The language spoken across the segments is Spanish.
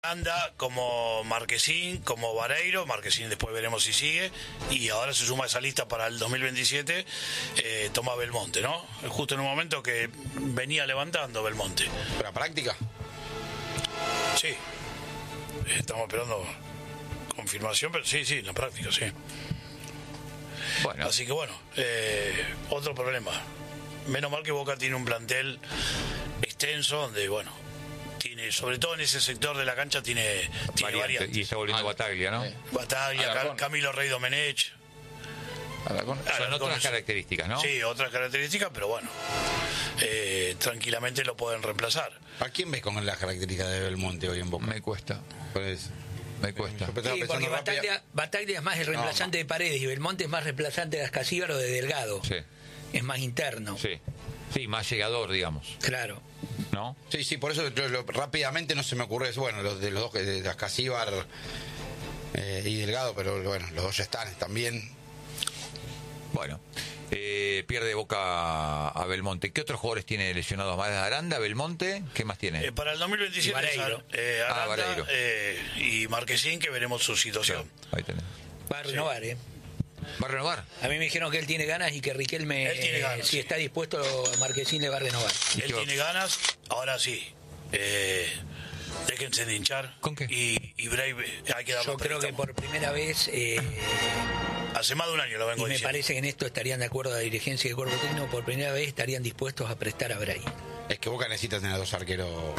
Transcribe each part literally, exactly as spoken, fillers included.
Anda como Marquesín, como Vareiro, Marquesín después veremos si sigue, y ahora se suma a esa lista para el dos mil veintisiete eh, Tomás Belmonte, ¿no? Justo en un momento que venía levantando Belmonte. ¿Para práctica? Sí, estamos esperando confirmación, pero sí, sí, en la práctica, sí. Bueno. Así que bueno, eh, otro problema. Menos mal que Boca tiene un plantel extenso donde, bueno, tiene, sobre todo en ese sector de la cancha tiene, tiene variantes. Y está volviendo Al- Bataglia, ¿no? eh. Bataglia, Alarcón. Camilo Rey Domenech. Alarcón. Son Alarcón otras es- características, ¿no? Sí, otras características, pero bueno, eh, tranquilamente lo pueden reemplazar. ¿A quién ves con las características de Belmonte hoy en Boca? Me cuesta, Pues, me cuesta. yo estaba Sí, porque pensando rápida- Bataglia, Bataglia es más el reemplazante de Paredes y Belmonte es más reemplazante de Ascasíbar o de Delgado. Sí, Es más interno. sí. Sí, más llegador, digamos, Claro. ¿no? Sí, sí, por eso lo- lo- rápidamente no se me ocurre eso. Bueno, los de los dos, que- de Ascasíbar eh, y Delgado, pero bueno, los dos ya están también. Bueno, eh, pierde Boca a Belmonte. ¿Qué otros jugadores tiene lesionados más? Aranda, Belmonte, ¿qué más tiene? Eh, para el dos mil veintisiete, Y Vareiro. eh, Ah, Aranda, Vareiro. eh, y Marquesín, que veremos su situación. Claro, ahí tenés. Va a renovar, ¿eh? ¿Va a renovar? A mí me dijeron que él tiene ganas y que Riquelme, Él tiene ganas, eh, si sí. está dispuesto, Marquesín le va a renovar. Él qué va? tiene ganas, ahora sí. Eh, déjense de hinchar. ¿Con qué? Y, y Brave, hay que darle Yo creo que préstamo. por primera vez, eh, Hace más de un año lo y vengo me diciendo. parece que en esto estarían de acuerdo la dirigencia y el cuerpo técnico, por primera vez estarían dispuestos a prestar a Bray. Es que Boca necesita tener dos arqueros.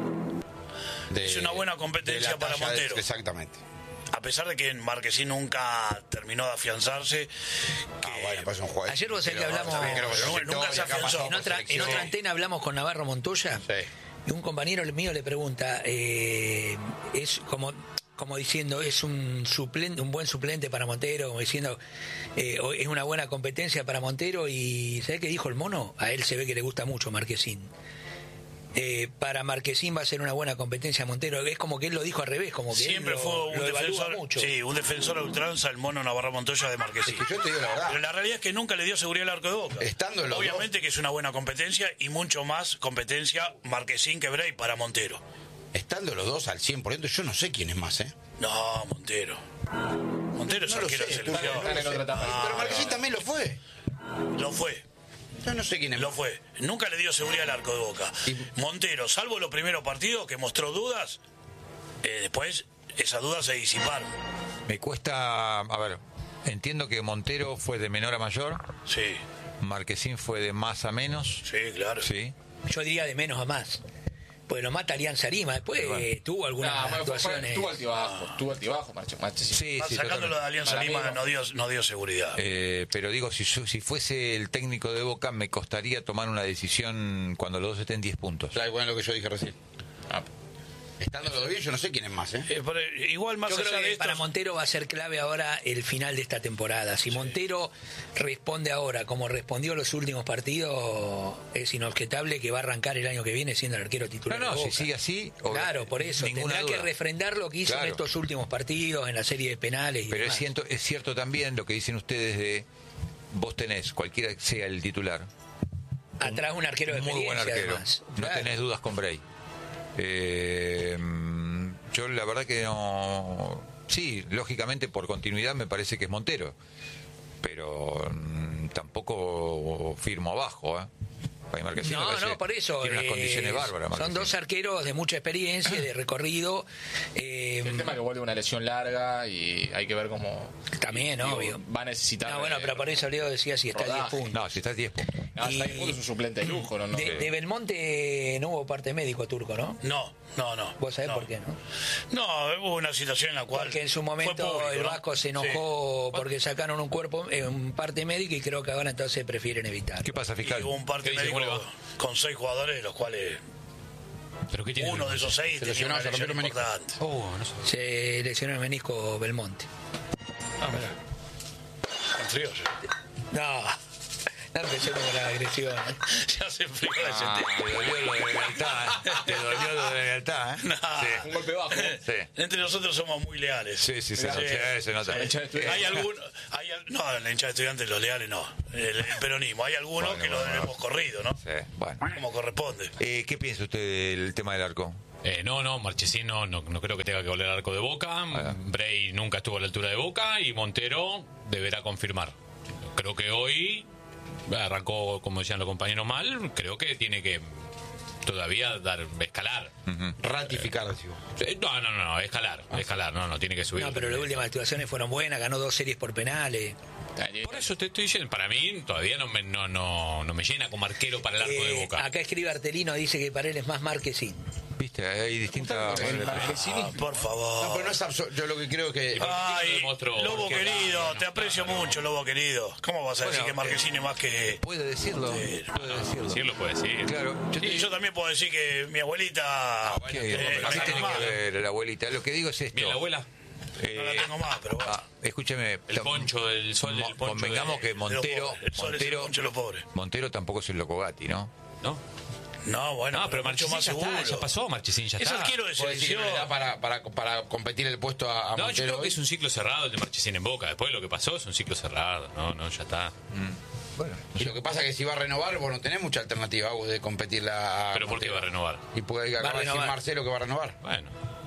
de- Es una buena de competencia la para talla de- Montero. exactamente. A pesar de que Marquesín nunca terminó de afianzarse. Que, Ah, bueno, pues es un jugador. Ayer vos sabés que Pero, hablamos- también creo que Pero proyectó nunca y se acá afianzó. pasó En por otra, en selección. otra antena hablamos con Navarro Montoya. Sí. Y un compañero mío le pregunta, eh, es como como diciendo, es un suplente, un buen suplente para Montero, como diciendo, eh, o- es una buena competencia para Montero. Y ¿sabés qué dijo el mono? A él se ve que le gusta mucho Marquesín. Eh, para Marquesín va a ser una buena competencia a Montero. Es como que él lo dijo al revés, como que siempre él lo, fue un lo evalúa defensor, mucho. sí, un defensor a ultranza, el mono Navarro Montoya de Marquesín. Es que yo te digo la verdad. Pero la realidad es que nunca le dio seguridad al arco de Boca. Estando los Obviamente que es una buena competencia y mucho más competencia Marquesín que Bray para Montero. Estando los dos al cien por ciento, yo no sé quién es más, ¿eh? No, Montero. Montero es No lo arquero de sé, selección. Están en otra etapa. Pero Marquesín también lo fue. Lo fue. Yo no sé quién es Lo más. fue. Nunca le dio seguridad al arco de Boca. Y- Montero, salvo los primeros partidos que mostró dudas, eh, después esas dudas se disiparon. Me cuesta, a ver, entiendo que Montero fue de menor a mayor, Sí, Marquesín fue de más a menos, sí, claro. sí. Yo diría de menos a más. Pues lo mata Alianza Lima. Después Bueno. eh, tuvo algunas Nah, bueno, fue- fue- actuaciones. tuvo altibajo, tuvo altibajo, Marcho, Marcho, sí. Sí, sí, Sacándolo de totalmente. Alianza Para mí Lima no. no dio, no dio seguridad. Eh, pero digo, si, yo- si fuese el técnico de Boca, me costaría tomar una decisión cuando los dos estén diez puntos. Claro, bueno, lo que yo dije recién. Ah, Estando los dos bien, yo no sé quién es más, ¿eh? Eh, pero igual más Yo creo allá que de esto, para Montero va a ser clave ahora el final de esta temporada. Si Montero responde ahora como respondió los últimos partidos, es inobjetable que va a arrancar el año que viene siendo el arquero No, titular. no, de si Boca. sigue así, Claro, por eso. ninguna Tendrá que duda. refrendar lo que hizo Claro. en estos últimos partidos, en la serie de penales y Pero es demás. cierto, es cierto también lo que dicen ustedes de vos tenés, cualquiera que sea el titular, Atrás un arquero de muy buen experiencia, arquero. además. No Claro. tenés dudas con Bray. Eh, yo la verdad que no... Sí, lógicamente por continuidad me parece que es Montero. Pero mm, tampoco firmo abajo, ¿eh? Para Marquesín me No, parece no, por eso. Tiene unas eh, condiciones bárbaras. son Marquesín. dos arqueros de mucha experiencia, de recorrido. eh, el tema es que vuelve una lesión larga y hay que ver cómo También, digo, obvio. va a necesitar. No, bueno, pero por eso Leo decía si está a diez rodaje. puntos. No, si estás diez puntos. Ah, y- está ahí, es un suplente de lujo, ¿no? no De, de Belmonte no hubo parte médico turco, ¿no? no, no, no. Vos sabés no. por qué, ¿no? No, hubo una situación en la cual... Porque en su fue momento público, el ¿no? Vasco se enojó porque sacaron un cuerpo, eh, un parte médico, y creo que ahora entonces prefieren evitar. ¿Qué pasa, Sí. fiscal? Y hubo un parte ¿Qué dice? médico ¿Cómo le va? con seis jugadores, de los cuales ¿Pero qué tiene? uno de esos seis Se tenía lesionó, una se rompió lesión el menisco. importante. Oh, no sé. Se lesionó el menisco Belmonte. Ah, mirá. Con frío, sí. No, no empecemos con la agresión. ¿eh? Ya se enfrió la Ah, gente. te dolió lo de lealtad, ¿eh? Te dolió lo de lealtad, ¿eh? No. Sí. Un golpe bajo. Sí. Entre nosotros somos muy leales. Sí, sí, se Sí. nota, sí, se nota. La hinchada de estudiantes. Hay algunos, hay, al- no, la hinchada de estudiantes, los leales no. El, el peronismo, hay algunos Bueno, que bueno, lo hemos corrido, ¿no? Sí, bueno. Como corresponde. Eh, ¿Qué piensa usted del tema del arco? Eh, no, no, Marchesín no, no, no creo que tenga que volver al arco de Boca. Ah. Bray nunca estuvo a la altura de Boca y Montero deberá confirmar. Creo que hoy arrancó, como decían los compañeros, mal. Creo que tiene que todavía dar escalar. Ujú. Ratificar, digo. Eh, No, no, no, no, escalar, escalar, no, no, tiene que subir. No, pero las últimas actuaciones fueron buenas, ganó dos series por penales. Por eso te estoy diciendo, para mí todavía no me, no, no, no me llena como arquero para el arco Eh, de Boca. acá escribe Artelino, dice que para él es más Marquesín. Viste, hay distintas... Ah, por favor. No, pero no es absurdo. Yo lo que creo que. Ay, demostró Lobo que querido, acá no te está, aprecio no. mucho, Lobo querido. ¿Cómo vas a decir Bueno, que Marquesín es más que...? Puede decirlo, puede decirlo. Sí, lo puede decir. Claro, yo te Y yo también puedo decir que mi abuelita... ¿Qué, eh, ¿qué la tiene tengo más. que ver la abuelita? Lo que digo es esto. Bien, la abuela, Eh, No la tengo más, pero bueno. ah, escúcheme. el poncho del sol, Mo- el poncho Convengamos de- que Montero, los pobres. El sol es el Montero, poncho de los pobres. Montero tampoco es el loco Gatti, ¿no? ¿no? No, bueno, No, pero mucho Marchesín más ya seguro. está, ya pasó, Marchesín ya Es está. arquero de Puedo decir que selección. no le da para, para, para competir el puesto a, a No, yo Montero creo que hoy. es un ciclo cerrado el de Marchesín en Boca. Después de lo que pasó es un ciclo cerrado. No, no, ya está. Bueno, Y lo que pasa es que si va a renovar, vos no tenés mucha alternativa Agus, de competirle a. ¿Pero por qué Montero. va a renovar? Y puede acaba de decir renovar. Marcelo que va a renovar. Bueno,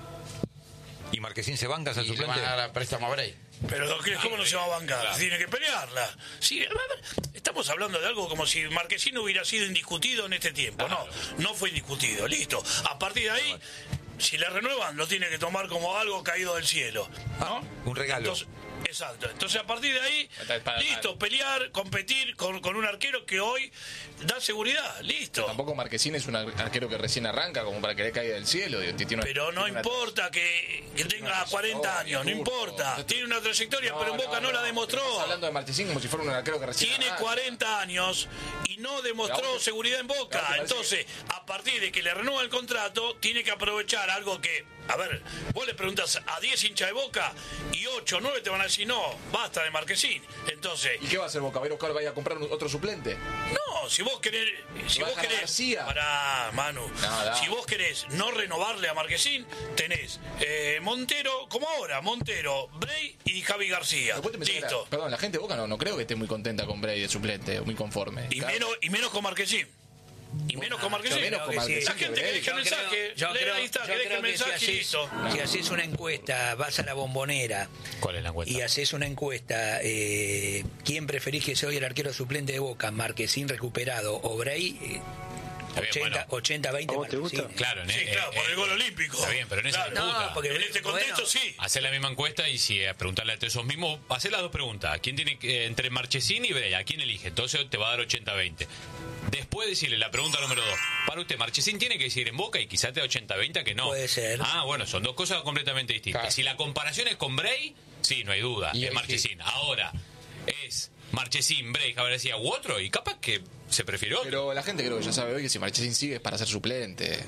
¿y Marquesín se banca al Y le van suplente? a dar a préstamo a Bray. Pero ¿cómo no se va a bancar? Claro. Tiene que pelearla. Sí, a ver, estamos hablando de algo como si Marquesín hubiera sido indiscutido en este tiempo. No, no fue indiscutido. Listo. A partir de ahí, si le renuevan, lo tiene que tomar como algo caído del cielo. ¿No? Un regalo. Entonces, exacto. Entonces, a partir de ahí, Para- para- listo, pelear, competir con, con un arquero que hoy da seguridad. Listo. Tampoco Marquesín es un ar- arquero que recién arranca como para que le caiga del cielo. y tiene una- Pero no tiene una- importa que, que tenga cuarenta años, no importa. Tiene una trayectoria, pero en Boca no, la demostró. Estás hablando de Marquesín como si fuera un arquero que recién Tiene arranca. cuarenta años y no demostró La otra- seguridad en la Boca. otra parece Entonces, a partir de que le renueva el contrato, tiene que aprovechar algo que, a ver, vos le preguntas a diez hinchas de Boca y ocho o nueve te van a decir, no, basta de Marquesín. Entonces, ¿Y qué va a hacer Boca? ¿Va a ir a buscar, vaya a comprar un- otro suplente? no, si vos querés, si Va a vos dejar a querés, García. pará, Manu, No, da. si vos querés no renovarle a Marquesín, tenés eh, Montero, como ahora, Montero, Bray y Javi García. Después te pensás que la- Listo. perdón, la gente de Boca no, no creo que esté muy contenta con Bray de suplente, muy conforme. Y Claro. menos, y menos con Marquesín. Y menos con Marquesín. menos con La Marquesín gente que que deje el Yo mensaje, creo- yo lee, creo- ahí está, yo que deje creo el que mensaje si y haces, listo. si haces una encuesta, vas a la Bombonera ¿cuál es la encuesta? y haces una encuesta, eh, ¿quién preferís que sea hoy el arquero suplente de Boca? ¿Marquesín recuperado o Bray? Eh, Está bien, ochenta, bueno. ochenta veinte ¿A vos te Marquesín. gusta? Claro, en, Sí, eh, claro, por eh, el gol olímpico. Está bien, pero en esa Claro. disputa. No, porque En este contexto bueno, sí. Hacer la misma encuesta y si eh, preguntarle a esos mismos, hacer las dos preguntas. ¿Quién tiene que, eh, entre Marchesín y Bray? ¿A quién elige? Entonces te va a dar ochenta veinte. Después decirle la pregunta número dos. Para usted, Marchesín tiene que seguir en Boca y quizás te da ochenta veinte a que no. Puede ser. Ah, bueno, son dos cosas completamente distintas. Claro. Si la comparación es con Bray, sí, no hay duda, Y es ahí Marchesín. Ahora, es Marchesín, Bray, Javier García u otro, y capaz que se prefiere otro. Pero la gente creo que ya sabe hoy que si Marchesín sigue es para ser suplente.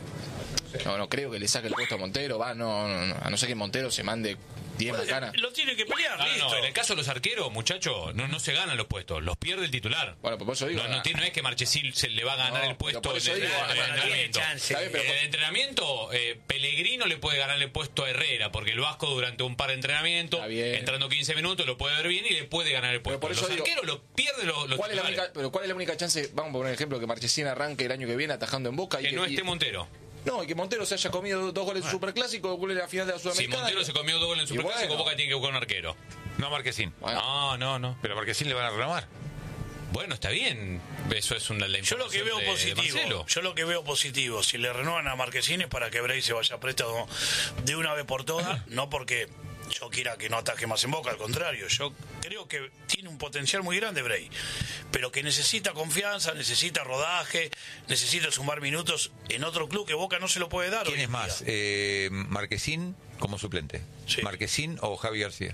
No, no creo que le saque el puesto a Montero, va, no, no, no, a no ser que Montero se mande diez macanas. Lo tiene que pelear, No, no, listo. no, en el caso de los arqueros, muchachos, no, no se ganan los puestos, los pierde el titular. Bueno, pues por eso digo, No, no, ah, tiene- no es que Marchesín se le va a ganar No, el puesto pero por eso en el, digo, en el bueno, entrenamiento. tiene chance. Está bien, pero En el entrenamiento, eh, Pellegrino le puede ganar el puesto a Herrera, porque el Vasco durante un par de entrenamientos, Está bien. entrando quince minutos, lo puede ver bien y le puede ganar el puesto. por eso los digo, arqueros lo pierden los, los ¿Cuál es, la titulares. única, pero ¿cuál es la única chance? Vamos a poner un ejemplo, que Marchesín arranque el año que viene atajando en Boca. Que y no y- esté Montero. No, y que Montero se haya comido dos goles en Superclásico, dos goles en la final de la Si Sudamericana. Montero se comió dos goles en Y Superclásico, bueno. Boca tiene que buscar un arquero. No Marquesín. Bueno. No, no, no. Pero a Marquesín le van a renovar. Bueno, está bien. Eso es una la Yo lo que información veo de- de positivo, Marcelo. yo lo que veo positivo, si le renuevan a Marquesín es para que Bray se vaya a préstamo de una vez por todas, no porque yo quiera que no ataque más en Boca, al contrario, yo creo que tiene un potencial muy grande Bray, pero que necesita confianza, necesita rodaje, necesita sumar minutos en otro club que Boca no se lo puede dar. ¿Quién hoy es en más? día. Eh, Marquesín como suplente. Sí. ¿Marquesín o Javi García?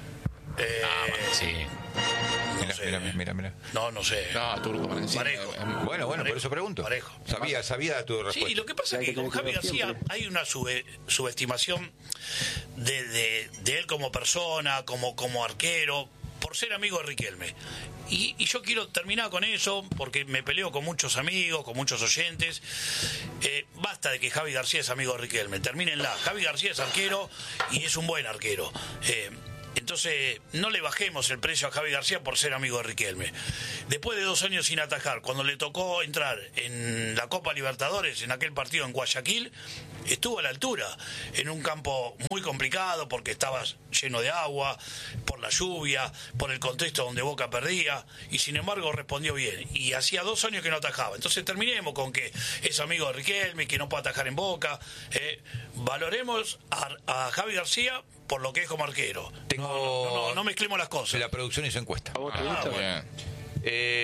Eh, Ah, sí. Mira, sé. mira, mira, mira. no, no sé. No, Turco, Marchesín. Parejo. Eh, Bueno, bueno, por Parejo, eso pregunto. parejo. Sabía, sabía tu respuesta. Sí, lo que pasa es Hay que que con tener Javi cuidado García siempre. hay una sube- subestimación de, de, de él como persona, como, como arquero, por ser amigo de Riquelme. Y, y yo quiero terminar con eso, porque me peleo con muchos amigos, con muchos oyentes. Eh, basta de que Javi García es amigo de Riquelme, termínenla. Javi García es arquero y es un buen arquero. Eh, Entonces, no le bajemos el precio a Javi García por ser amigo de Riquelme. Después de dos años sin atajar, cuando le tocó entrar en la Copa Libertadores, en aquel partido en Guayaquil, estuvo a la altura, en un campo muy complicado porque estaba lleno de agua, por la lluvia, por el contexto donde Boca perdía, y sin embargo respondió bien. Y hacía dos años que no atajaba. Entonces terminemos con que es amigo de Riquelme, que no puede atajar en Boca. Eh, valoremos a, a Javi García por lo que es como arquero. Tengo... No, no, no, no mezclemos las cosas. La producción hizo encuesta. Ah, bien. Eh,